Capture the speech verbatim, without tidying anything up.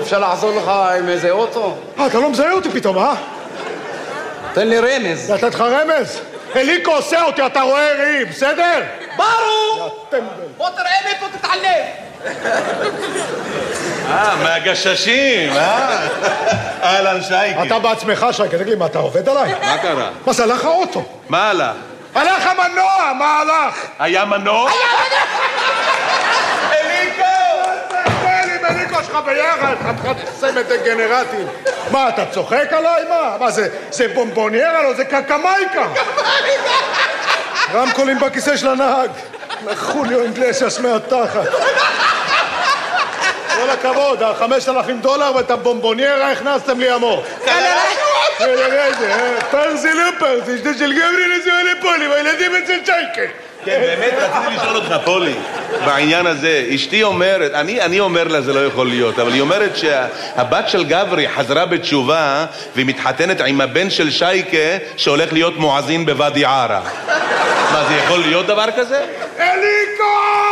אפשר לעזור לך עם איזה אוטו? אה, אתה לא מזהה אותי פתאום, אה? תן לי רמז. לתת לך רמז? אליקו עושה אותי, אתה רואה ראי, בסדר? ברור! בוא תראה מאיפה תתעלם. אה, מהגששים, אה? אהלן שייקי. אתה בעצמך, שייקי, תגיד לי, מה, אתה עובד עליי? מה קרה? מה זה, הלך האוטו? מה הלך? הלך המנוע, מה הלך? היה מנוע? אליקו! תן עם אליקו שלך ביחד, חתיכת סמט דגנרטים. מה, אתה צוחק עליי? מה? מה זה, זה בומבוניירה? לא, זה קקמייקה. רמקולים בכיסא של הנהג. חוליו אינגלסס מהתחת. כל הכבוד, החמשת אלפים דולר ואת הבומבוניירה הכנסתם לי עמוק. פרזי לא פרזי, שדה של גברי נשואה לפולי, והילדים אצל שייקה. כן, באמת רציתי לשאול אותך, פולי, בעניין הזה. אשתי אומרת, אני, אני אומר לה זה לא יכול להיות, אבל היא אומרת שהבת של גברי חזרה בתשובה והיא מתחתנת עם הבן של שייקה שהולך להיות מואזין בוואדי ערה. מה, זה יכול להיות דבר כזה? אליקו!